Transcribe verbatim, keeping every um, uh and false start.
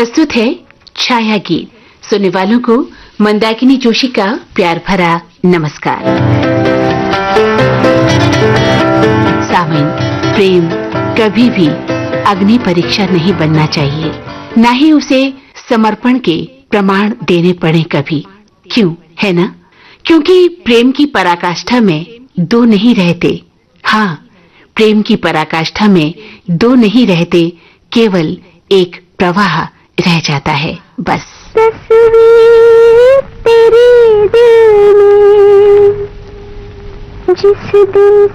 प्रस्तुत है छाया गीत। सुनने वालों को मंदाकिनी जोशी का प्यार भरा नमस्कार। सावन, प्रेम कभी भी अग्नि परीक्षा नहीं बनना चाहिए, न ही उसे समर्पण के प्रमाण देने पड़े कभी। क्यों, है ना? क्योंकि प्रेम की पराकाष्ठा में दो नहीं रहते। हाँ, प्रेम की पराकाष्ठा में दो नहीं रहते, केवल एक प्रवाह रह जाता है बस। तस्वीर तेरे दिल में जिस दिन